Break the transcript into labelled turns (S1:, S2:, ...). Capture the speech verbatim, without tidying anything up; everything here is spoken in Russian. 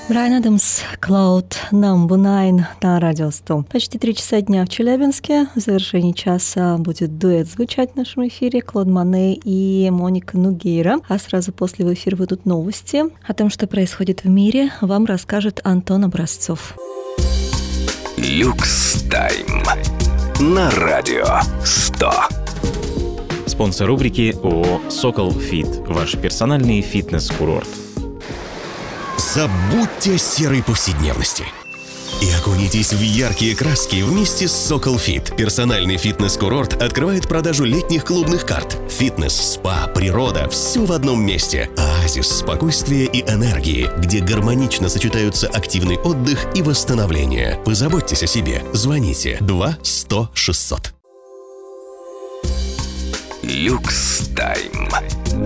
S1: Брайан Адамс, Cloud Number Nine на Радио сто. Почти три часа дня в Челябинске. В завершении часа будет дуэт звучать в нашем эфире. Клод Моне и Моника Нугейра. А сразу после в эфир выйдут новости. О том, что происходит в мире, вам расскажет Антон Образцов.
S2: Люкс Тайм на Радио сто.
S3: Спонсор рубрики ООО «Сокол Фит». Ваш персональный фитнес-курорт.
S4: Забудьте о серой повседневности и окунитесь в яркие краски вместе с Сокол Фит. Персональный фитнес-курорт открывает продажу летних клубных карт. Фитнес, спа, природа – все в одном месте. Оазис спокойствия и энергии, где гармонично сочетаются активный отдых и восстановление. Позаботьтесь о себе. Звоните два сто шестьсот.
S2: Люкс Тайм.